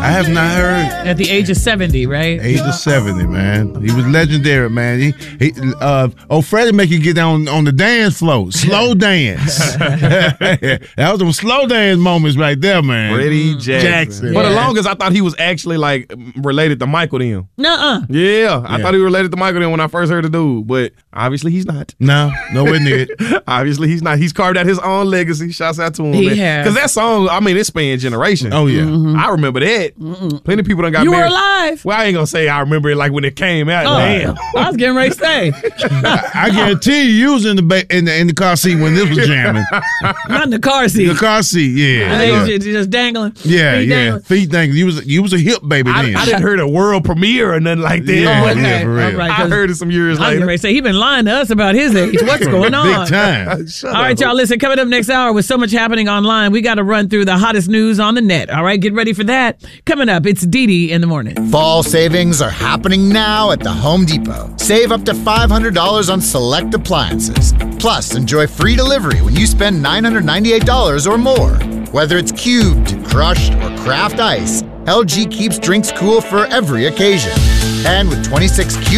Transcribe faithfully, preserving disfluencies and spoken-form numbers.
I have not heard. At the age of seventy, right? Age of seventy, man. He was legendary, man. He, he uh, oh, Freddie make you get down on the dance floor, slow dance. That was some slow dance moments right there, man. Freddie Jackson. Jackson. For the Yeah. longest, I thought he was actually like related to Michael then. Nuh-uh. Yeah, I Yeah. thought he was related to Michael then when I first heard the dude, but obviously he's not. No, nowhere near it. Obviously he's not. He's carved out his own legacy. Shouts out to him. He man. has. Because that song, I mean, it spanned generations. Oh yeah. Mm-hmm. I remember that. Mm-mm. Plenty of people done got You were married. alive. Well, I ain't gonna say I remember it like when it came out. Oh, Damn. I was getting ready to say. I, I guarantee you, you was in the, ba- in the in the car seat when this was jamming. Not in the car seat. The car seat, yeah, And they yeah, just, just dangling. yeah. Feet yeah. dangling. Feet dangling. You was you was a hip baby I, then. I didn't heard a world premiere or nothing like that. Yeah, Oh, but okay. for real. All right, I 'cause heard it some years I was getting later. ready to say, he been lying to us about his age. What's going on? Big time. Shut All right, up. y'all, listen, coming up next hour with so much happening online, we got to run through the hottest news on the net. All right, get ready for that. Coming up, it's Dee Dee in the morning. Fall savings are happening now at the Home Depot. Save up to five hundred dollars on select appliances. Plus, enjoy free delivery when you spend nine hundred ninety-eight dollars or more. Whether it's cubed, crushed, or craft ice, L G keeps drinks cool for every occasion. And with twenty-six cubed